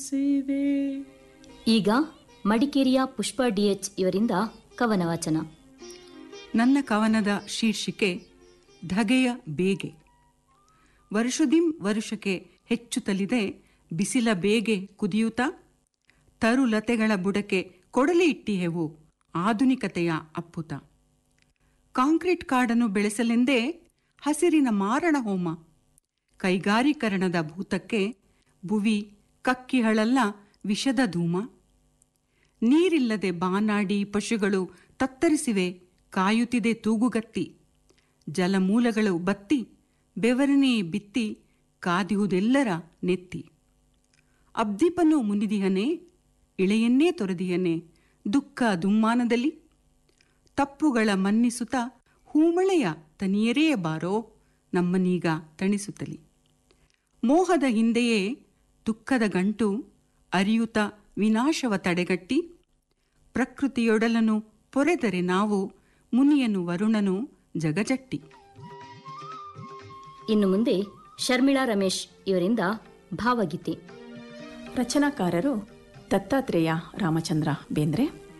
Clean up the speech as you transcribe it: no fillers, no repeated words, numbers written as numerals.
ಸೇವೆ. ಈಗ ಮಡಿಕೇರಿಯ ಪುಷ್ಪ ಡಿಎಚ್ ಇವರಿಂದ ಕವನ ವಾಚನ. ನನ್ನ ಕವನದ ಶೀರ್ಷಿಕೆ ಧಗೆಯ ಬೇಗೆ. ವರುಷದಿಂ ವರುಷಕ್ಕೆ ಹೆಚ್ಚುತ್ತಲಿದೆ ಬಿಸಿಲ ಬೇಗೆ ಕುದಿಯುತ್ತಾ, ತರುಲತೆಗಳ ಬುಡಕ್ಕೆ ಕೊಡಲಿ ಇಟ್ಟಿಹೆವು ಆಧುನಿಕತೆಯ ಅಪ್ಪುತ. ಕಾಂಕ್ರೀಟ್ ಕಾಡನ್ನು ಬೆಳೆಸಲೆಂದೇ ಹಸಿರಿನ ಮಾರಣ ಹೋಮ, ಕೈಗಾರೀಕರಣದ ಭೂತಕ್ಕೆ ಭುವಿ ಕಕ್ಕಿಹಳಲ್ಲ ವಿಷದ ಧೂಮ. ನೀರಿಲ್ಲದೆ ಬಾನಾಡಿ ಪಶುಗಳು ತತ್ತರಿಸಿವೆ, ಕಾಯುತ್ತಿದೆ ತೂಗುಗತ್ತಿ. ಜಲಮೂಲಗಳು ಬತ್ತಿ ಬೆವರನೇ ಬಿತ್ತಿ, ಕಾದಿಹುದೆಲ್ಲರ ನೆತ್ತಿ. ಅಬ್ದೀಪನು ಮುನಿದಿಹನೆ, ಇಳೆಯನ್ನೇ ತೊರೆದಿಹನೆ ದುಃಖ ದುಮ್ಮಾನದಲ್ಲಿ. ತಪ್ಪುಗಳ ಮನ್ನಿಸುತ್ತ ಹೂಮಳೆಯ ತನಿಯರೇ ಬಾರೋ, ನಮ್ಮನೀಗ ತಣಿಸುತ್ತಲಿ. ಮೋಹದ ಹಿಂದೆಯೇ ದುಃಖದ ಗಂಟು ಅರಿಯುತ ವಿನಾಶವ ತಡೆಗಟ್ಟಿ, ಪ್ರಕೃತಿಯೊಡಲನು ಪೊರೆದರೆ ನಾವು ಮುನಿಯನು ವರುಣನು ಜಗಜಟ್ಟಿ. ಇನ್ನು ಮುಂದೆ ಶರ್ಮಿಳಾ ರಮೇಶ್ ಇವರಿಂದ ಭಾವಗೀತೆ. ರಚನಾಕಾರರು ದತ್ತಾತ್ರೇಯ ರಾಮಚಂದ್ರ ಬೇಂದ್ರೆ.